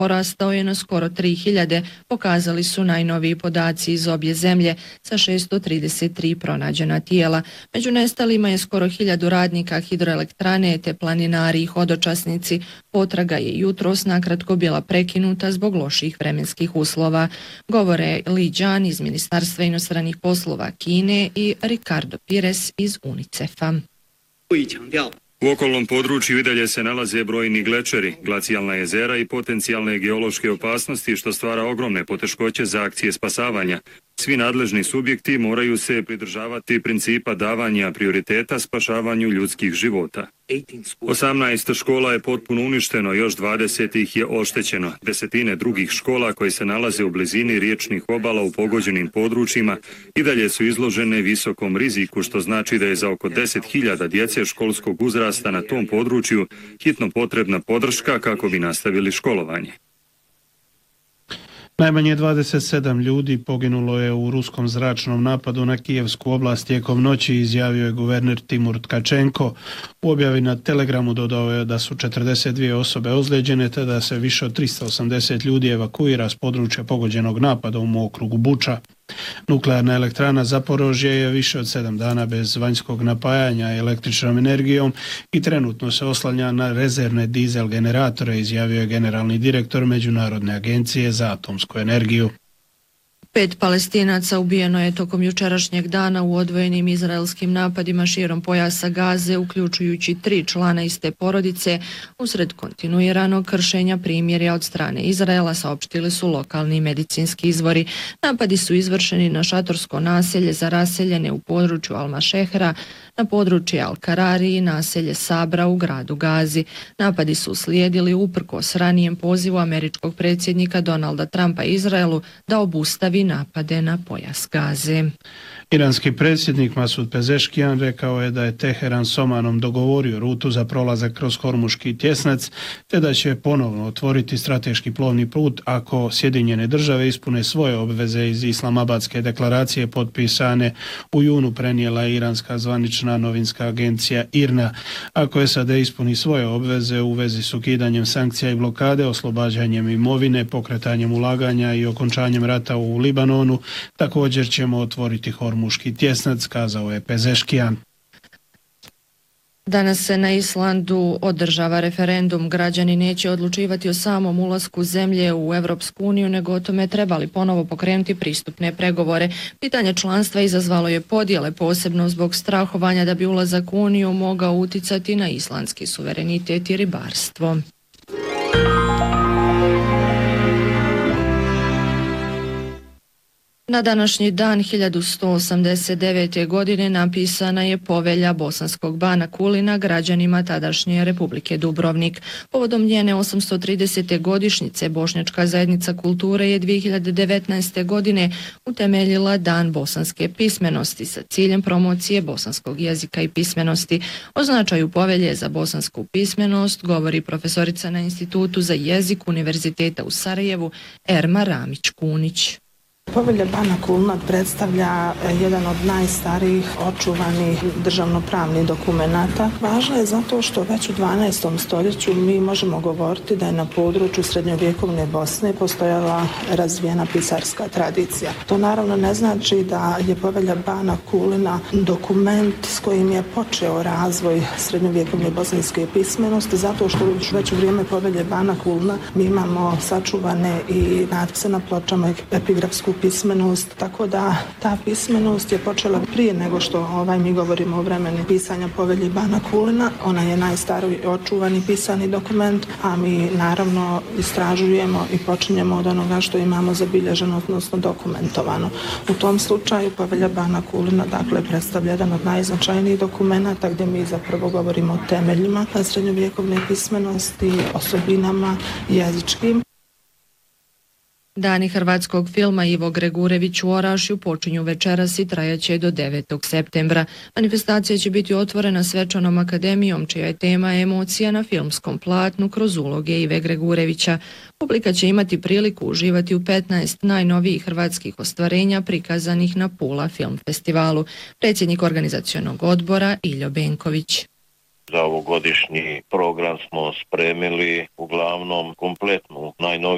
porastao je na skoro 3000, pokazali su najnoviji podaci iz obje zemlje sa 633 pronađena tijela. Među nestalima je skoro 1000 radnika hidroelektrane te planinari i hodočasnici. Potraga je jutros nakratko bila prekinuta zbog loših vremenskih uslova. Govore Li Jian iz Ministarstva inostranih poslova Kine i Ricardo Pires iz UNICEF-a. U okolnom području i dalje se nalaze brojni glečeri, glacijalna jezera i potencijalne geološke opasnosti što stvara ogromne poteškoće za akcije spasavanja. Svi nadležni subjekti moraju se pridržavati principa davanja prioriteta spašavanju ljudskih života. 18 škola je potpuno uništeno, još 20 ih je oštećeno. Desetine drugih škola koje se nalaze u blizini riječnih obala u pogođenim područjima i dalje su izložene visokom riziku, što znači da je za oko 10.000 djece školskog uzrasta na tom području hitno potrebna podrška kako bi nastavili školovanje. Najmanje 27 ljudi poginulo je u ruskom zračnom napadu na Kijevsku oblast tijekom noći, izjavio je guverner Timur Tkačenko. U objavi na Telegramu dodao je da su 42 osobe ozlijeđene te da se više od 380 ljudi evakuira s područja pogođenog napadom u okrugu Buča. Nuklearna elektrana Zaporožje je više od 7 dana bez vanjskog napajanja električnom energijom i trenutno se oslanja na rezervne dizel generatore, izjavio je generalni direktor Međunarodne agencije za atomsku energiju. 5 Palestinaca ubijeno je tokom jučerašnjeg dana u odvojenim izraelskim napadima širom pojasa Gaze, uključujući 3 člana iste porodice, usred kontinuiranog kršenja primirja od strane Izraela, saopštili su lokalni medicinski izvori. Napadi su izvršeni na šatorsko naselje za raseljene u području Al-Mašehra, na područje Al-Karari i naselje Sabra u gradu Gazi. Napadi su slijedili uprkos ranijem pozivu američkog predsjednika Donalda Trumpa Izraelu da obustavi napade na pojas Gaze. Iranski predsjednik Masud Pezeškijan rekao je da je Teheran s Omanom dogovorio rutu za prolazak kroz Hormuški tjesnac, te da će ponovno otvoriti strateški plovni put ako Sjedinjene države ispune svoje obveze iz Islamabadske deklaracije potpisane u junu, prenijela iranska zvanična novinska agencija IRNA. Ako SAD ispuni svoje obveze u vezi s ukidanjem sankcija i blokade, oslobađanjem imovine, pokretanjem ulaganja i okončanjem rata u Libanonu, također ćemo otvoriti Hormuški tjesnac, kazao je Pezeškijan. Danas se na Islandu održava referendum. Građani neće odlučivati o samom ulasku zemlje u Evropsku uniju, nego o tome trebali ponovo pokrenuti pristupne pregovore. Pitanje članstva izazvalo je podjele, posebno zbog strahovanja da bi ulazak u uniju mogao uticati na islandski suverenitet i ribarstvo. Na današnji dan 1189. godine napisana je povelja bosanskog bana Kulina građanima tadašnje Republike Dubrovnik. Povodom njene 830. godišnjice Bošnjačka zajednica kulture je 2019. godine utemeljila Dan bosanske pismenosti sa ciljem promocije bosanskog jezika i pismenosti. O značaju povelje za bosansku pismenost govori profesorica na Institutu za jezik Univerziteta u Sarajevu Erma Ramić-Kunić. Povelja bana Kulna predstavlja jedan od najstarijih očuvanih državnopravnih dokumenata. Važna je zato što već u 12. stoljeću mi možemo govoriti da je na području srednjovjekovne Bosne postojala razvijena pisarska tradicija. To naravno ne znači da je povelja bana Kulina dokument s kojim je počeo razvoj srednjovjekovne bosanske pismenosti, zato što već u vrijeme povelje bana Kulna mi imamo sačuvane i natpise na pločama epigrafsku pismenost, tako da ta pismenost je počela prije nego što mi govorimo o vremenu pisanja povelje bana Kulina. Ona je najstariji očuvani pisani dokument, a mi naravno istražujemo i počinjemo od onoga što imamo zabilježeno, odnosno dokumentovano. U tom slučaju povelja bana Kulina dakle predstavlja jedan od najznačajnijih dokumenata gdje mi zapravo govorimo o temeljima srednjovjekovne pismenosti, osobinama jezičkim. Dani hrvatskog filma Ivo Gregurević u Orašju počinju večeras i trajaće do 9. septembra. Manifestacija će biti otvorena svečanom akademijom, čija je tema emocija na filmskom platnu kroz uloge Ive Gregurevića. Publika će imati priliku uživati u 15 najnovijih hrvatskih ostvarenja prikazanih na Pula film festivalu. Predsjednik organizacionog odbora Iljo Benković. Za ovogodišnji program smo spremili uglavnom kompletnu najnoviju